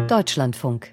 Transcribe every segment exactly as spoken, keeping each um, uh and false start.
Deutschlandfunk.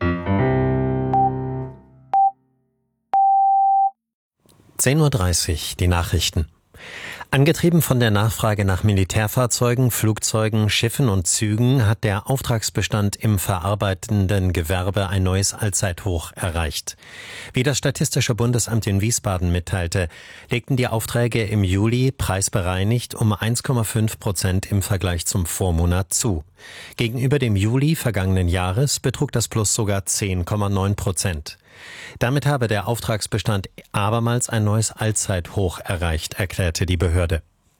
zehn Uhr dreißig, die Nachrichten. Angetrieben von der Nachfrage nach Militärfahrzeugen, Flugzeugen, Schiffen und Zügen hat der Auftragsbestand im verarbeitenden Gewerbe ein neues Allzeithoch erreicht. Wie das Statistische Bundesamt in Wiesbaden mitteilte, legten die Aufträge im Juli preisbereinigt um eins Komma fünf Prozent im Vergleich zum Vormonat zu. Gegenüber dem Juli vergangenen Jahres betrug das Plus sogar zehn Komma neun Prozent. Damit habe der Auftragsbestand abermals ein neues Allzeithoch erreicht, erklärte die Behörde.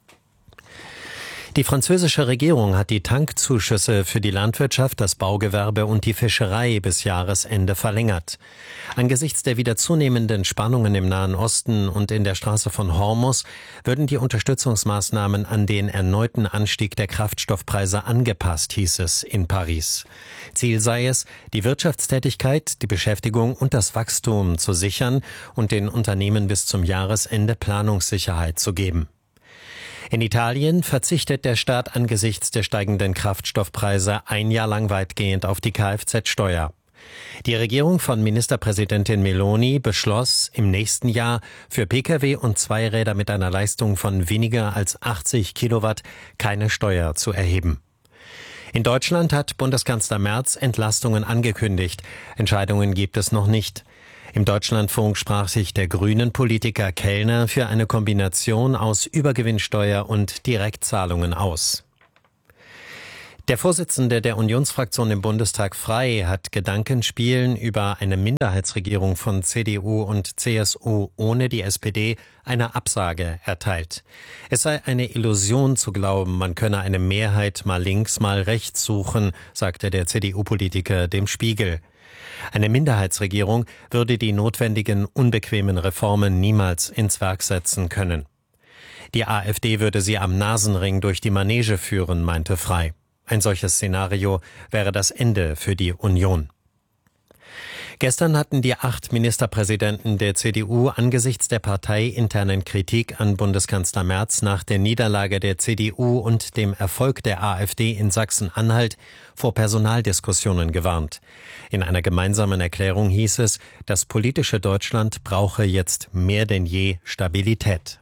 Die französische Regierung hat die Tankzuschüsse für die Landwirtschaft, das Baugewerbe und die Fischerei bis Jahresende verlängert. Angesichts der wieder zunehmenden Spannungen im Nahen Osten und in der Straße von Hormuz würden die Unterstützungsmaßnahmen an den erneuten Anstieg der Kraftstoffpreise angepasst, hieß es in Paris. Ziel sei es, die Wirtschaftstätigkeit, die Beschäftigung und das Wachstum zu sichern und den Unternehmen bis zum Jahresende Planungssicherheit zu geben. In Italien verzichtet der Staat angesichts der steigenden Kraftstoffpreise ein Jahr lang weitgehend auf die Kfz-Steuer. Die Regierung von Ministerpräsidentin Meloni beschloss, im nächsten Jahr für Pkw und Zweiräder mit einer Leistung von weniger als achtzig Kilowatt keine Steuer zu erheben. In Deutschland hat Bundeskanzler Merz Entlastungen angekündigt. Entscheidungen gibt es noch nicht. Im Deutschlandfunk sprach sich der Grünen-Politiker Kellner für eine Kombination aus Übergewinnsteuer und Direktzahlungen aus. Der Vorsitzende der Unionsfraktion im Bundestag Frei hat Gedankenspielen über eine Minderheitsregierung von C D U und C S U ohne die S P D eine Absage erteilt. Es sei eine Illusion zu glauben, man könne eine Mehrheit mal links, mal rechts suchen, sagte der C D U-Politiker dem Spiegel. Eine Minderheitsregierung würde die notwendigen unbequemen Reformen niemals ins Werk setzen können. Die AfD würde sie am Nasenring durch die Manege führen, meinte Frei. Ein solches Szenario wäre das Ende für die Union. Gestern hatten die acht Ministerpräsidenten der C D U angesichts der parteiinternen Kritik an Bundeskanzler Merz nach der Niederlage der C D U und dem Erfolg der AfD in Sachsen-Anhalt vor Personaldiskussionen gewarnt. In einer gemeinsamen Erklärung hieß es, das politische Deutschland brauche jetzt mehr denn je Stabilität.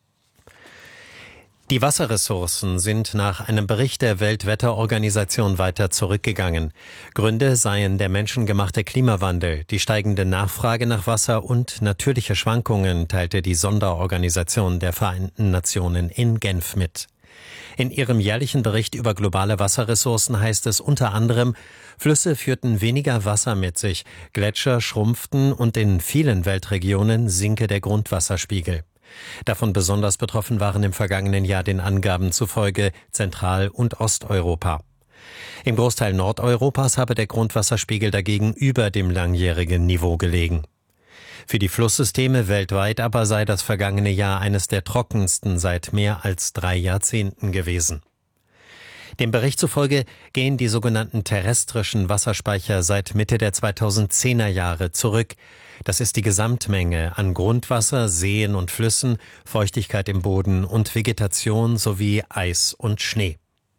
Die Wasserressourcen sind nach einem Bericht der Weltwetterorganisation weiter zurückgegangen. Gründe seien der menschengemachte Klimawandel, die steigende Nachfrage nach Wasser und natürliche Schwankungen, teilte die Sonderorganisation der Vereinten Nationen in Genf mit. In ihrem jährlichen Bericht über globale Wasserressourcen heißt es unter anderem, Flüsse führten weniger Wasser mit sich, Gletscher schrumpften und in vielen Weltregionen sinke der Grundwasserspiegel. Davon besonders betroffen waren im vergangenen Jahr den Angaben zufolge Zentral- und Osteuropa. Im Großteil Nordeuropas habe der Grundwasserspiegel dagegen über dem langjährigen Niveau gelegen. Für die Flusssysteme weltweit aber sei das vergangene Jahr eines der trockensten seit mehr als drei Jahrzehnten gewesen. Dem Bericht zufolge gehen die sogenannten terrestrischen Wasserspeicher seit Mitte der zweitausendzehner Jahre zurück. Das ist die Gesamtmenge an Grundwasser, Seen und Flüssen, Feuchtigkeit im Boden und Vegetation sowie Eis und Schnee.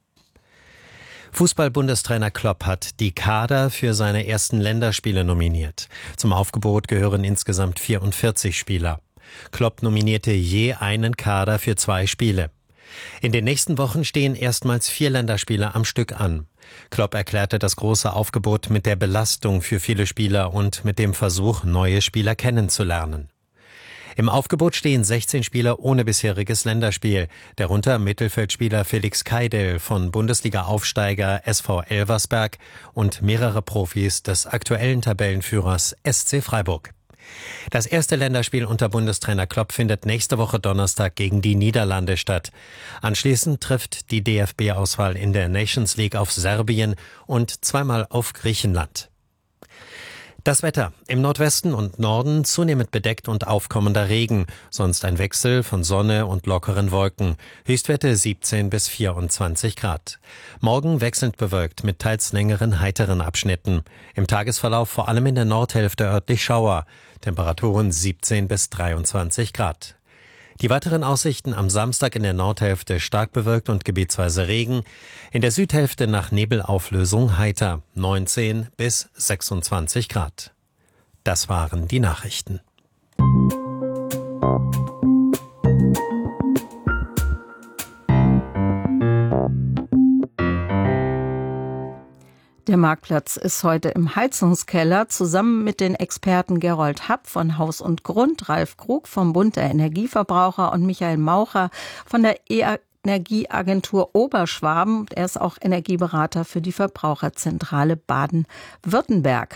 Fußball-Bundestrainer Klopp hat die Kader für seine ersten Länderspiele nominiert. Zum Aufgebot gehören insgesamt vierundvierzig Spieler. Klopp nominierte je einen Kader für zwei Spiele. In den nächsten Wochen stehen erstmals vier Länderspiele am Stück an. Klopp erklärte das große Aufgebot mit der Belastung für viele Spieler und mit dem Versuch, neue Spieler kennenzulernen. Im Aufgebot stehen sechzehn Spieler ohne bisheriges Länderspiel, darunter Mittelfeldspieler Felix Keidel von Bundesliga-Aufsteiger S V Elversberg und mehrere Profis des aktuellen Tabellenführers S C Freiburg. Das erste Länderspiel unter Bundestrainer Klopp findet nächste Woche Donnerstag gegen die Niederlande statt. Anschließend trifft die D F B-Auswahl in der Nations League auf Serbien und zweimal auf Griechenland. Das Wetter: Im Nordwesten und Norden zunehmend bedeckt und aufkommender Regen, sonst ein Wechsel von Sonne und lockeren Wolken. Höchstwerte siebzehn bis vierundzwanzig Grad. Morgen wechselnd bewölkt mit teils längeren, heiteren Abschnitten. Im Tagesverlauf vor allem in der Nordhälfte örtlich Schauer. Temperaturen siebzehn bis dreiundzwanzig Grad. Die weiteren Aussichten: am Samstag in der Nordhälfte stark bewölkt und gebietsweise Regen, in der Südhälfte nach Nebelauflösung heiter, neunzehn bis sechsundzwanzig Grad. Das waren die Nachrichten. Der Marktplatz ist heute im Heizungskeller zusammen mit den Experten Gerold Happ von Haus und Grund, Ralf Krug vom Bund der Energieverbraucher und Michael Maucher von der Energieagentur Oberschwaben. Er ist auch Energieberater für die Verbraucherzentrale Baden-Württemberg.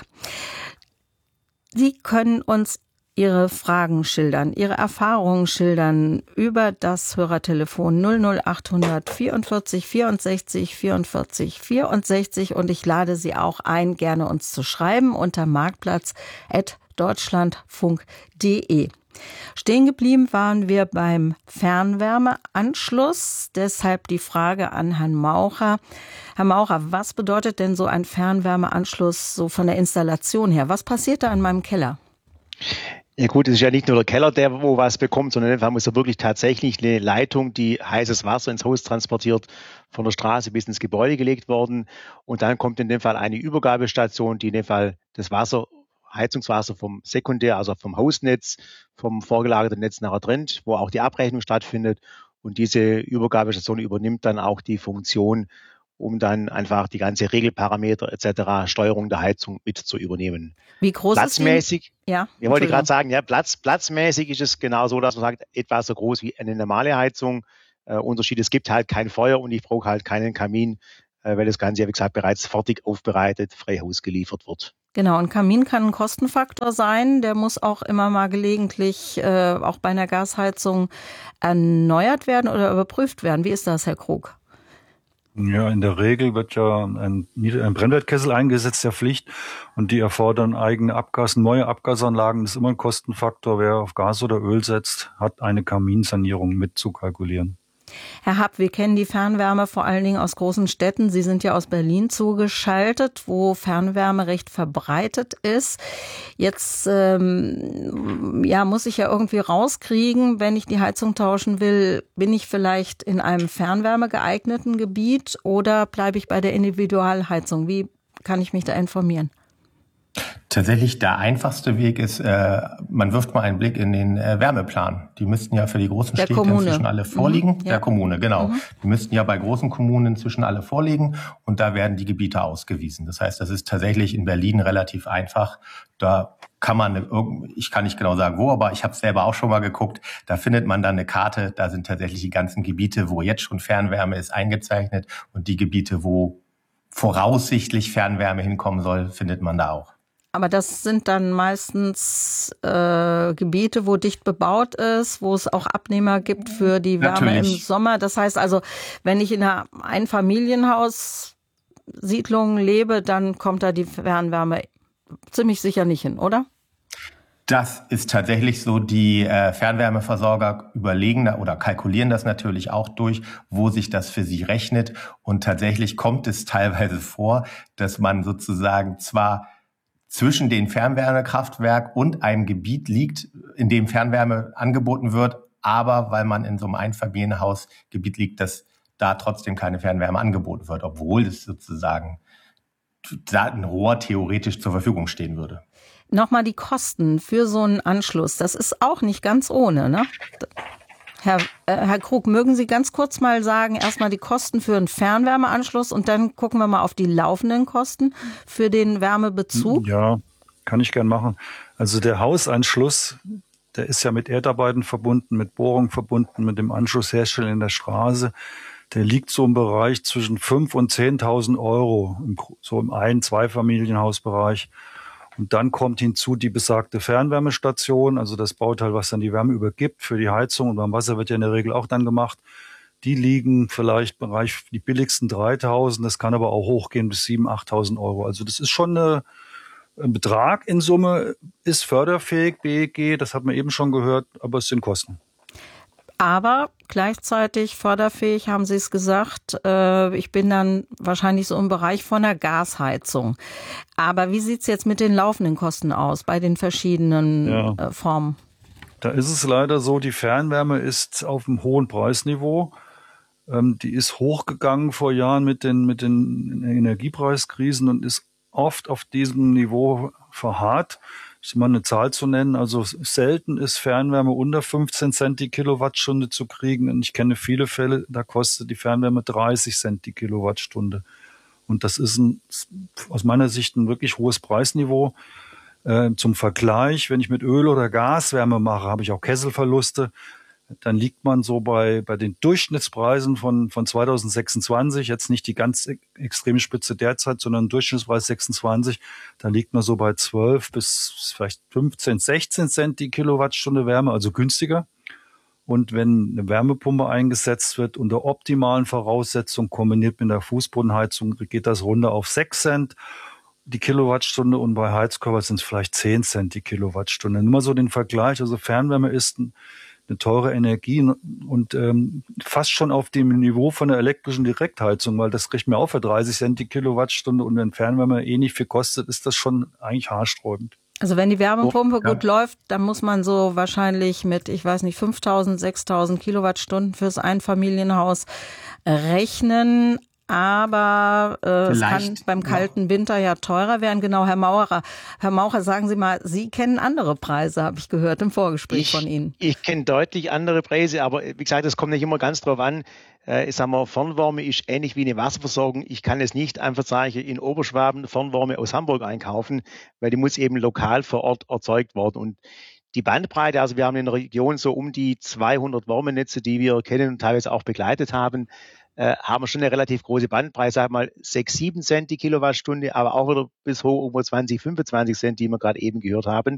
Sie können uns Ihre Fragen schildern, Ihre Erfahrungen schildern über das Hörertelefon null null acht hundert vierundvierzig vierundsechzig vierundvierzig vierundsechzig und ich lade Sie auch ein, gerne uns zu schreiben unter marktplatz at deutschlandfunk punkt de. Stehen geblieben waren wir beim Fernwärmeanschluss, deshalb die Frage an Herrn Maucher. Herr Maucher, was bedeutet denn so ein Fernwärmeanschluss so von der Installation her? Was passiert da in meinem Keller? Ja gut, es ist ja nicht nur der Keller, der wo was bekommt, sondern in dem Fall muss ja wirklich tatsächlich eine Leitung, die heißes Wasser ins Haus transportiert, von der Straße bis ins Gebäude gelegt worden. Und dann kommt in dem Fall eine Übergabestation, die in dem Fall das Wasser, Heizungswasser vom Sekundär, also vom Hausnetz, vom vorgelagerten Netz nachher trennt, wo auch die Abrechnung stattfindet. Und diese Übergabestation übernimmt dann auch die Funktion, um dann einfach die ganze Regelparameter et cetera, Steuerung der Heizung mit zu übernehmen. Wie groß Platzmäßig, ist die? Ja, ich wollte gerade sagen, ja, Platz, platzmäßig ist es genau so, dass man sagt, etwa so groß wie eine normale Heizung. Äh, Unterschied, es gibt halt kein Feuer und ich brauche halt keinen Kamin, äh, weil das Ganze, wie gesagt, bereits fertig aufbereitet, frei Haus geliefert wird. Genau, ein Kamin kann ein Kostenfaktor sein. Der muss auch immer mal gelegentlich, äh, auch bei einer Gasheizung, erneuert werden oder überprüft werden. Wie ist das, Herr Krug? Ja, in der Regel wird ja ein, ein Brennwertkessel eingesetzt, der Pflicht, und die erfordern eigene Abgas, neue Abgasanlagen. Das ist immer ein Kostenfaktor. Wer auf Gas oder Öl setzt, hat eine Kaminsanierung mit zu kalkulieren. Herr Happ, wir kennen die Fernwärme vor allen Dingen aus großen Städten. Sie sind ja aus Berlin zugeschaltet, wo Fernwärme recht verbreitet ist. Jetzt ähm, ja, muss ich ja irgendwie rauskriegen, wenn ich die Heizung tauschen will, bin ich vielleicht in einem fernwärmegeeigneten Gebiet oder bleibe ich bei der Individualheizung? Wie kann ich mich da informieren? Tatsächlich der einfachste Weg ist, äh, man wirft mal einen Blick in den äh, Wärmeplan. Die müssten ja für die großen der Städte Kommune. inzwischen alle vorliegen. Mhm, ja. Der Kommune, genau. Mhm. Die müssten ja bei großen Kommunen inzwischen alle vorliegen und da werden die Gebiete ausgewiesen. Das heißt, das ist tatsächlich in Berlin relativ einfach. Da kann man, ich kann nicht genau sagen wo, aber ich habe selber auch schon mal geguckt, da findet man dann eine Karte, da sind tatsächlich die ganzen Gebiete, wo jetzt schon Fernwärme ist, eingezeichnet und die Gebiete, wo voraussichtlich Fernwärme hinkommen soll, findet man da auch. Aber das sind dann meistens äh, Gebiete, wo dicht bebaut ist, wo es auch Abnehmer gibt für die Wärme Natürlich. Im Sommer. Das heißt also, wenn ich in einer Einfamilienhaussiedlung lebe, dann kommt da die Fernwärme ziemlich sicher nicht hin, oder? Das ist tatsächlich so. Die äh, Fernwärmeversorger überlegen da oder kalkulieren das natürlich auch durch, wo sich das für sie rechnet. Und tatsächlich kommt es teilweise vor, dass man sozusagen zwar zwischen dem Fernwärmekraftwerk und einem Gebiet liegt, in dem Fernwärme angeboten wird, aber weil man in so einem Einfamilienhausgebiet liegt, dass da trotzdem keine Fernwärme angeboten wird, obwohl es sozusagen ein Rohr theoretisch zur Verfügung stehen würde. Nochmal die Kosten für so einen Anschluss, das ist auch nicht ganz ohne, ne? Herr, äh, Herr Krug, mögen Sie ganz kurz mal sagen, erstmal die Kosten für einen Fernwärmeanschluss und dann gucken wir mal auf die laufenden Kosten für den Wärmebezug? Ja, kann ich gern machen. Also der Hausanschluss, der ist ja mit Erdarbeiten verbunden, mit Bohrung verbunden, mit dem Anschlussherstellen in der Straße. Der liegt so im Bereich zwischen fünftausend und zehntausend Euro, so im Ein-, Zweifamilienhausbereich. Und dann kommt hinzu die besagte Fernwärmestation, also das Bauteil, was dann die Wärme übergibt für die Heizung. Und beim Wasser wird ja in der Regel auch dann gemacht. Die liegen vielleicht im Bereich die billigsten dreitausend, das kann aber auch hochgehen bis siebentausend, achttausend Euro. Also das ist schon eine, ein Betrag in Summe, ist förderfähig, B E G, das hat man eben schon gehört, aber es sind Kosten. Aber gleichzeitig förderfähig, haben Sie es gesagt. Ich bin dann wahrscheinlich so im Bereich von der Gasheizung. Aber wie sieht es jetzt mit den laufenden Kosten aus bei den verschiedenen ja. Formen? Da ist es leider so, die Fernwärme ist auf einem hohen Preisniveau. Ähm, die ist hochgegangen vor Jahren mit den, mit den Energiepreiskrisen und ist oft auf diesem Niveau verharrt. Ich mal eine Zahl zu nennen, also selten ist Fernwärme unter fünfzehn Cent die Kilowattstunde zu kriegen. Und ich kenne viele Fälle, da kostet die Fernwärme dreißig Cent die Kilowattstunde. Und das ist ein, aus meiner Sicht ein wirklich hohes Preisniveau. Äh, zum Vergleich, wenn ich mit Öl oder Gaswärme mache, habe ich auch Kesselverluste. Dann liegt man so bei, bei den Durchschnittspreisen von, von zwanzig sechsundzwanzig, jetzt nicht die ganz extreme Spitze derzeit, sondern Durchschnittspreis sechsundzwanzig, da liegt man so bei zwölf bis vielleicht fünfzehn, sechzehn Cent die Kilowattstunde Wärme, also günstiger. Und wenn eine Wärmepumpe eingesetzt wird unter optimalen Voraussetzungen, kombiniert mit einer Fußbodenheizung, geht das runter auf sechs Cent die Kilowattstunde und bei Heizkörper sind es vielleicht zehn Cent die Kilowattstunde. Nur mal so den Vergleich, also Fernwärme ist ein eine teure Energie und ähm, fast schon auf dem Niveau von der elektrischen Direktheizung, weil das kriegt mir auch für dreißig Cent die Kilowattstunde und wenn Fernwärme eh nicht viel kostet, ist das schon eigentlich haarsträubend. Also wenn die Wärmepumpe ja. gut läuft, dann muss man so wahrscheinlich mit, ich weiß nicht, fünftausend, sechstausend Kilowattstunden fürs Einfamilienhaus rechnen. Aber äh, es kann beim kalten Winter ja teurer werden. Genau, Herr Maurer. Herr Maurer, sagen Sie mal, Sie kennen andere Preise, habe ich gehört im Vorgespräch ich, von Ihnen. Ich kenne deutlich andere Preise, aber wie gesagt, es kommt nicht immer ganz drauf an. Äh, ich sag mal, Fernwärme ist ähnlich wie eine Wasserversorgung. Ich kann es nicht einfach sagen, in Oberschwaben Fernwärme aus Hamburg einkaufen, weil die muss eben lokal vor Ort erzeugt werden. Und die Bandbreite, also wir haben in der Region so um die zweihundert Wärmenetze, die wir kennen und teilweise auch begleitet haben, äh, haben wir schon eine relativ große Bandbreite, sag mal sechs, sieben Cent die Kilowattstunde, aber auch wieder bis hoch irgendwo zwanzig, fünfundzwanzig Cent, die wir gerade eben gehört haben.